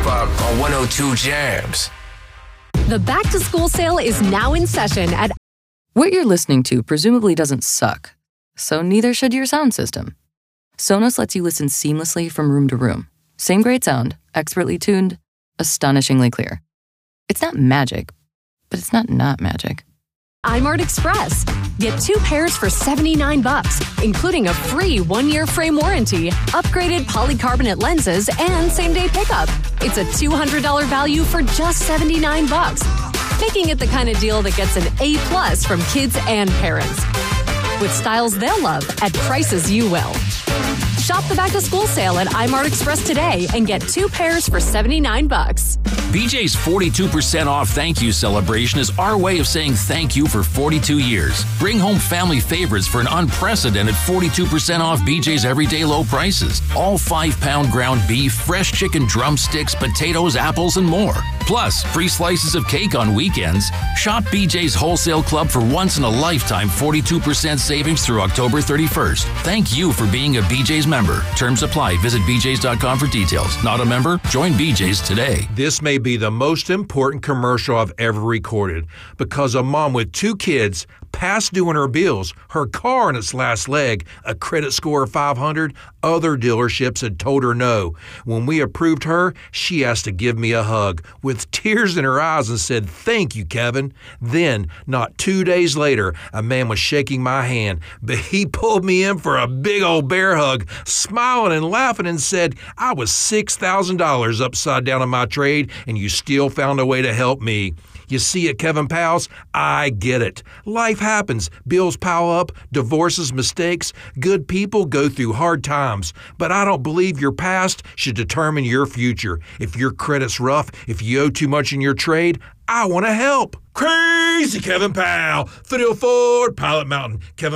Hop on 102 Jams. The back-to-school sale is now in session at... What you're listening to presumably doesn't suck, so neither should your sound system. Sonos lets you listen seamlessly from room to room. Same great sound, expertly tuned, astonishingly clear. It's not magic, but it's not magic. iMart Express. Get 2 pairs for $79, including a free 1-year frame warranty, upgraded polycarbonate lenses, and same-day pickup. It's a $200 value for just $79, making it the kind of deal that gets an A+ from kids and parents. With styles they'll love at prices you will. Shop the back-to-school sale at iMart Express today and get 2 pairs for $79. BJ's 42% off thank you celebration is our way of saying thank you for 42 years. Bring home family favorites for an unprecedented 42% off BJ's everyday low prices. All 5-pound ground beef, fresh chicken drumsticks, potatoes, apples, and more. Plus, free slices of cake on weekends. Shop BJ's Wholesale Club for once-in-a-lifetime 42% savings through October 31st. Thank you for being a BJ's member. Terms apply. Visit bjs.com for details. Not a member? Join BJ's today. This may be the most important commercial I've ever recorded because a mom with 2 kids past doing her bills, her car on its last leg, a credit score of 500, other dealerships had told her no. When we approved her, she asked to give me a hug with tears in her eyes and said, "Thank you, Kevin." Then, not 2 days later, a man was shaking my hand, but he pulled me in for a big old bear hug, smiling and laughing and said, "I was $6,000 upside down in my trade and you still found a way to help me." You see it, Kevin Pals? I get it. Life happens. Bills pile up, divorces, mistakes. Good people go through hard times. But I don't believe your past should determine your future. If your credit's rough, if you owe too much in your trade, I want to help. Crazy Kevin Powell, Thrill Ford, Pilot Mountain. Kevin